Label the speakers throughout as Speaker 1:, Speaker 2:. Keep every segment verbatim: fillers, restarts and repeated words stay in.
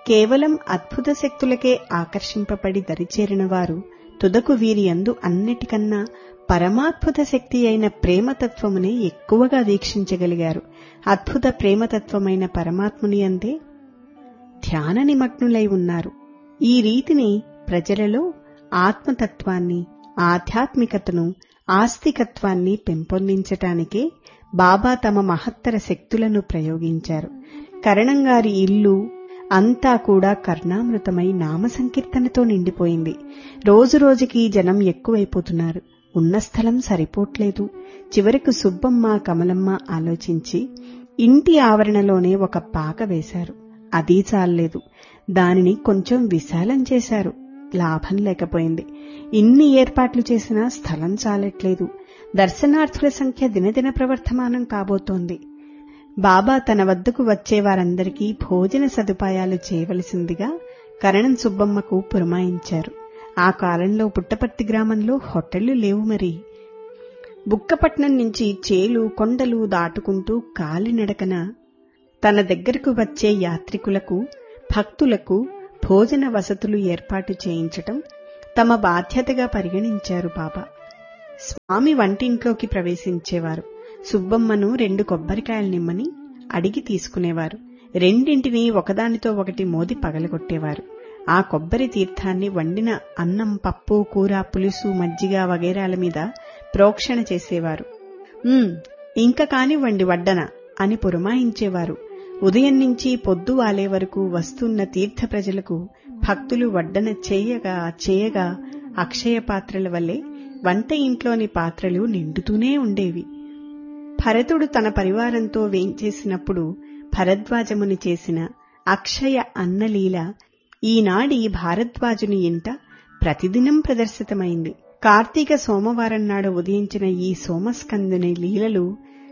Speaker 1: కేవలం అద్భుత శక్తులకే ఆకర్షింపబడి దరిచేరిన వారు తుదకు వీరి యందు అన్నిటికన్నా పరమాద్భుత శక్తి అయిన ప్రేమతత్వమునే ఎక్కువగా వీక్షించగలిగారు. అద్భుత ప్రేమతత్వమైన పరమాత్ముని యందే ధ్యాన నిమగ్నులై ఉన్నారు. ఈ రీతిని ప్రజలలో ఆత్మతత్వాన్ని, ఆధ్యాత్మికతను, ఆస్తికత్వాన్ని పెంపొందించటానికే బాబా తమ మహత్తర శక్తులను ప్రయోగించారు. కరణంగారి ఇల్లు అంతా కూడా కర్ణామృతమై నామ సంకీర్తనతో నిండిపోయింది. రోజురోజుకి జనం ఎక్కువైపోతున్నారు. ఉన్న స్థలం సరిపోట్లేదు. చివరకు సుబ్బమ్మ, కమలమ్మ ఆలోచించి ఇంటి ఆవరణలోనే ఒక పాక వేశారు. అదీ చాలలేదు, దానిని కొంచెం విశాలం చేశారు. లాభం లేకపోయింది. ఇన్ని ఏర్పాట్లు చేసినా స్థలం చాలట్లేదు. దర్శనార్థుల సంఖ్య దినదిన ప్రవర్ధమానం కాబోతోంది. బాబా తన వద్దకు వచ్చేవారందరికీ భోజన సదుపాయాలు చేయవలసిందిగా కరణం సుబ్బమ్మకు పురమాయించారు. ఆ కాలంలో పుట్టపర్తి గ్రామంలో హోటళ్లు లేవు. మరి బుక్కపట్నం నుంచి చేలు కొండలు దాటుకుంటూ కాలినడకన తన దగ్గరకు వచ్చే యాత్రికులకు, భక్తులకు భోజన వసతులు ఏర్పాటు చేయించటం తమ బాధ్యతగా పరిగణించారు బాబా. స్వామి వంటింట్లోకి ప్రవేశించేవారు. సుబ్బమ్మను రెండు కొబ్బరికాయలు నిమ్మని అడిగి తీసుకునేవారు. రెండింటినీ ఒకదానితో ఒకటి మోది పగలగొట్టేవారు. ఆ కొబ్బరి తీర్థాన్ని వండిన అన్నం, పప్పు, కూర, పులుసు, మజ్జిగ వగైరాల మీద ప్రోక్షణ చేసేవారు. ఉమ్ ఇంక కానివ్వండి వడ్డన అని పురమాయించేవారు. ఉదయం నుంచి పొద్దు వాలే వరకు వస్తున్న తీర్థ ప్రజలకు భక్తులు వడ్డన చేయగా చేయగా అక్షయ పాత్రల వల్లే వంట ఇంట్లోని పాత్రలు నిండుతూనే ఉండేవి. భరతుడు తన పరివారంతో వేంచేసినప్పుడు భరద్వాజముని చేసిన అక్షయ అన్నలీల ఈనాడి భారద్వాజుని ఇంట ప్రతిదినం ప్రదర్శితమైంది. కార్తీక సోమవారం నాడు ఉదయించిన ఈ సోమస్కందుని లీలలు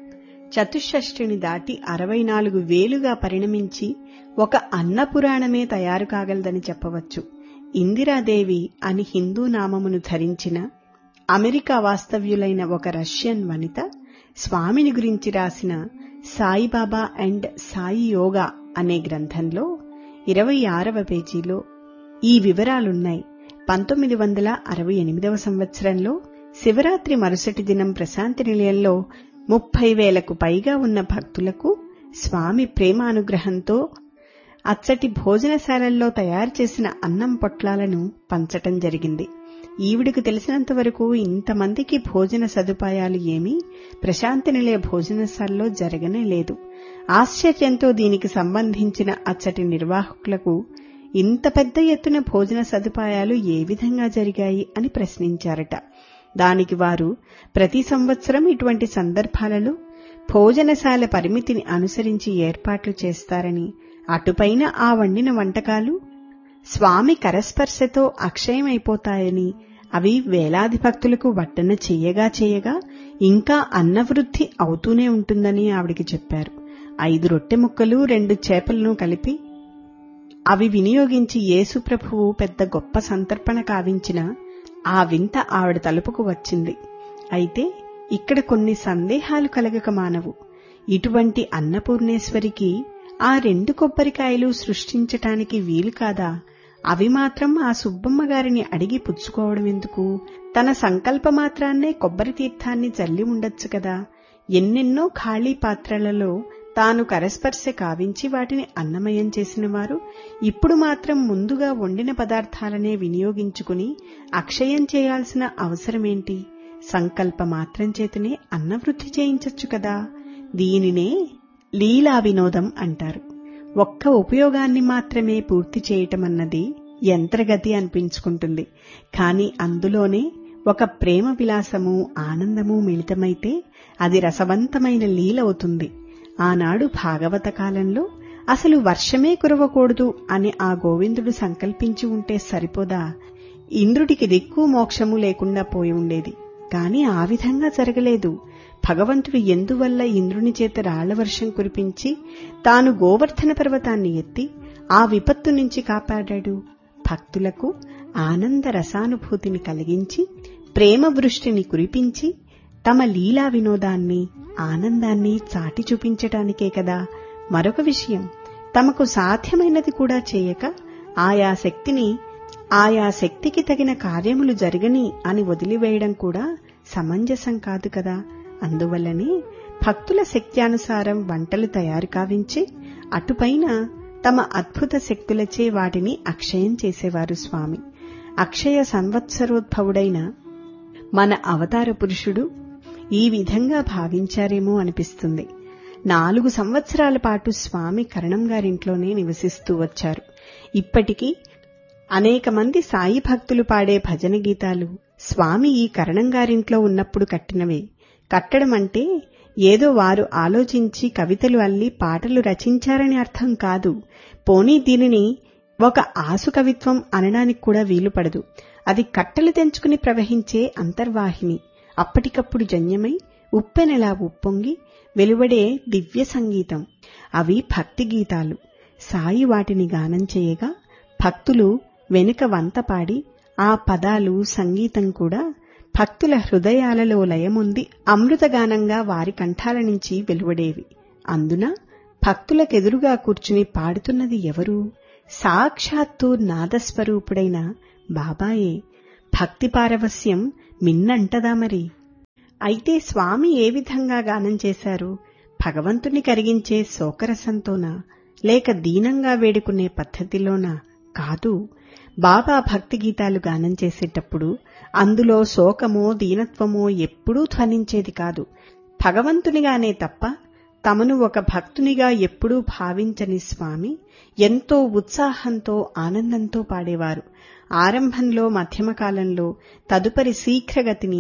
Speaker 1: చతుషష్ఠిని దాటి అరవై నాలుగు వేలుగా పరిణమించి ఒక అన్నపురాణమే తయారు కాగలదని చెప్పవచ్చు. ఇందిరాదేవి అని హిందూ నామమును ధరించిన అమెరికా వాస్తవ్యులైన ఒక రష్యన్ వనిత స్వామిని గురించి రాసిన సాయిబాబా అండ్ సాయి యోగా అనే గ్రంథంలో ఇరవై ఆరవ పేజీలో ఈ వివరాలున్నాయి. పంతొమ్మిది వందల అరవై ఎనిమిదవ సంవత్సరంలో శివరాత్రి మరుసటి దినం ప్రశాంతి నిలయంలో ముప్పై వేలకు పైగా ఉన్న భక్తులకు స్వామి ప్రేమానుగ్రహంతో అచ్చటి భోజనశాలల్లో తయారు చేసిన అన్నం పొట్లాలను పంచటం జరిగింది. ఈవిడికి తెలిసినంతవరకు ఇంతమందికి భోజన సదుపాయాలు ఏమీ ప్రశాంతి నిలయ భోజనశాలలో జరగనే లేదు. ఆశ్చర్యంతో దీనికి సంబంధించిన అచ్చటి నిర్వాహకులకు ఇంత పెద్ద ఎత్తున భోజన సదుపాయాలు ఏ విధంగా జరిగాయి అని ప్రశ్నించారట. దానికి వారు ప్రతి సంవత్సరం ఇటువంటి సందర్భాలలో భోజనశాల పరిమితిని అనుసరించి ఏర్పాట్లు చేస్తారని, అటుపైన ఆ వండిన వంటకాలు స్వామి కరస్పర్శతో అక్షయమైపోతాయని, అవి వేలాది భక్తులకు వడ్డన చేయగా చేయగా ఇంకా అన్నవృద్ధి అవుతూనే ఉంటుందని ఆవిడికి చెప్పారు. ఐదు రొట్టె ముక్కలు రెండు చేపలను కలిపి అవి వినియోగించి యేసుప్రభువు పెద్ద గొప్ప సంతర్పణ కావించిన ఆ వింత ఆవిడ తలుపుకు వచ్చింది. అయితే ఇక్కడ కొన్ని సందేహాలు కలగక మానవు. ఇటువంటి అన్నపూర్ణేశ్వరికి ఆ రెండు కొబ్బరికాయలు సృష్టించటానికి వీలు కాదా? అవి మాత్రం ఆ సుబ్బమ్మ గారిని అడిగి పుచ్చుకోవడం ఎందుకు? తన సంకల్పమాత్రాన్నే కొబ్బరి తీర్థాన్ని చల్లి ఉండొచ్చు కదా. ఎన్నెన్నో ఖాళీ పాత్రలలో తాను కరస్పర్శ కావించి వాటిని అన్నమయం చేసిన వారు ఇప్పుడు మాత్రం ముందుగా వండిన పదార్థాలనే వినియోగించుకుని అక్షయం చేయాల్సిన అవసరమేంటి? సంకల్ప మాత్రం చేతనే అన్నవృద్ధి చేయించొచ్చు కదా. దీనినే లీలా వినోదం అంటారు. ఒక్క ఉపయోగాన్ని మాత్రమే పూర్తి చేయటమన్నది యంత్రగతి అనిపించుకుంటుంది. కాని అందులోనే ఒక ప్రేమ విలాసము, ఆనందము మిళితమైతే అది రసవంతమైన లీలవుతుంది. ఆనాడు భాగవత కాలంలో అసలు వర్షమే కురవకూడదు అని ఆ గోవిందుడు సంకల్పించి ఉంటే సరిపోదా? ఇంద్రుడికి దిక్కు మోక్షము లేకుండా పోయి ఉండేది. కాని ఆ విధంగా జరగలేదు. భగవంతుడు ఎందువల్ల ఇంద్రుని చేత రాళ్ల వర్షం కురిపించి తాను గోవర్ధన పర్వతాన్ని ఎత్తి ఆ విపత్తు నుంచి కాపాడాడు? భక్తులకు ఆనంద రసానుభూతిని కలిగించి ప్రేమ వృష్టిని కురిపించి తమ లీలా వినోదాన్ని, ఆనందాన్ని చాటి చూపించటానికే కదా. మరొక విషయం, తమకు సాధ్యమైనది కూడా చేయక ఆయా శక్తిని ఆయా శక్తికి తగిన కార్యములు జరగని అని వదిలివేయడం కూడా సమంజసం కాదు కదా. అందువల్లనే భక్తుల శక్త్యానుసారం వంటలు తయారు కావించి అటుపైన తమ అద్భుత శక్తులచే వాటిని అక్షయం చేసేవారు స్వామి. అక్షయ సంవత్సరోద్భవుడైన మన అవతార పురుషుడు ఈ విధంగా భావించారేమో అనిపిస్తుంది. నాలుగు సంవత్సరాల పాటు స్వామి కరణం గారింట్లోనే నివసిస్తూ వచ్చారు. ఇప్పటికీ అనేక మంది సాయి భక్తులు పాడే భజన గీతాలు స్వామి ఈ కరణం గారింట్లో ఉన్నప్పుడు కట్టినవే. కట్టడం అంటే ఏదో వారు ఆలోచించి కవితలు అల్లి పాటలు రచించారని అర్థం కాదు. పోనీ దీనిని ఒక ఆసు కవిత్వం అనడానికి కూడా వీలుపడదు. అది కట్టలు తెంచుకుని ప్రవహించే అంతర్వాహిని, అప్పటికప్పుడు జన్యమై ఉప్పెనెలా ఉప్పొంగి వెలువడే దివ్య సంగీతం. అవి భక్తి గీతాలు. సాయి వాటిని గానం చేయగా భక్తులు వెనుక వంత పాడి ఆ పదాలు సంగీతం కూడా భక్తుల హృదయాలలో లయముంది అమృతగానంగా వారి కంఠాల నుంచి వెలువడేవి. అందున భక్తులకెదురుగా కూర్చుని పాడుతున్నది ఎవరు? సాక్షాత్తు నాదస్వరూపుడైన బాబాయే. భక్తి పారవస్యం మిన్నంటదా మరి. అయితే స్వామి ఏ విధంగా గానం చేశారు? భగవంతుని కరిగించే శోకరసంతోనా, లేక దీనంగా వేడుకునే పద్ధతిలోనా? కాదు. బాబా భక్తి గీతాలు గానం చేసేటప్పుడు అందులో శోకమో దీనత్వమో ఎప్పుడూ ధ్వనించేది కాదు. భగవంతునిగానే తప్ప తమను ఒక భక్తునిగా ఎప్పుడూ భావించని స్వామి ఎంతో ఉత్సాహంతో ఆనందంతో పాడేవారు. ఆరంభంలో, మధ్యమకాలంలో, తదుపరి శీఘ్రగతిని,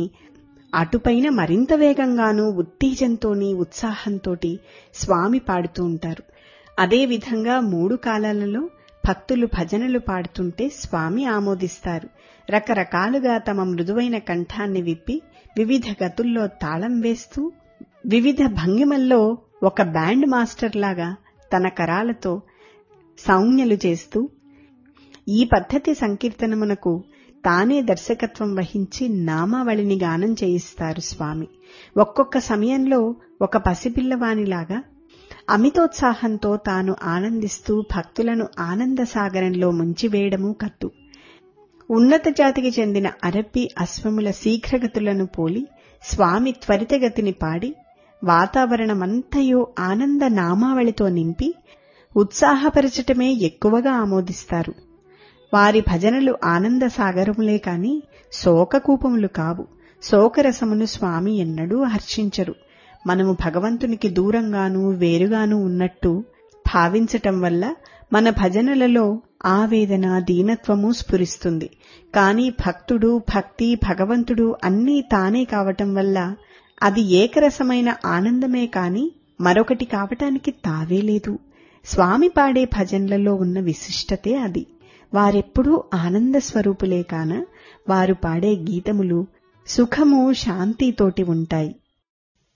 Speaker 1: అటుపైన మరింత వేగంగానూ ఉత్తేజంతోని ఉత్సాహంతోటి స్వామి పాడుతూ ఉంటారు. అదేవిధంగా మూడు కాలాలలో భక్తులు భజనలు పాడుతుంటే స్వామి ఆమోదిస్తారు. రకరకాలుగా తమ మృదువైన కంఠాన్ని విప్పి వివిధ గతుల్లో తాళం వేస్తూ వివిధ భంగిమల్లో ఒక బ్యాండ్ మాస్టర్ లాగా తన కరాలతో సౌజ్ఞలు చేస్తూ ఈ పద్ధతి సంకీర్తనమునకు తానే దర్శకత్వం వహించి నామావళిని గానం చేయిస్తారు స్వామి. ఒక్కొక్క సమయంలో ఒక పసిపిల్లవానిలాగా అమితోత్సాహంతో తాను ఆనందిస్తూ భక్తులను ఆనందసాగరంలో ముంచివేయడమూ కద్దు. ఉన్నత జాతికి చెందిన అరబ్బీ అశ్వముల శీఘ్రగతులను పోలి స్వామి త్వరితగతిని పాడి వాతావరణమంతయో ఆనంద నామావళితో నింపి ఉత్సాహపరచటమే ఎక్కువగా ఆమోదిస్తారు. వారి భజనలు ఆనంద సాగరములే కాని శోకకూపములు కావు. శోకరసమును స్వామి ఎన్నడూ హర్షించరు. మనము భగవంతునికి దూరంగానూ వేరుగానూ ఉన్నట్టు భావించటం వల్ల మన భజనలలో ఆవేదన, దీనత్వము స్ఫురిస్తుంది. కాని భక్తుడు, భక్తి, భగవంతుడు అన్నీ తానే కావటం వల్ల అది ఏకరసమైన ఆనందమే కాని మరొకటి కావటానికి తావే లేదు. స్వామి పాడే భజనలలో ఉన్న విశిష్టతే అది. వారెప్పుడూ ఆనంద స్వరూపులే కాన వారు పాడే గీతములు సుఖము, శాంతితోటి ఉంటాయి.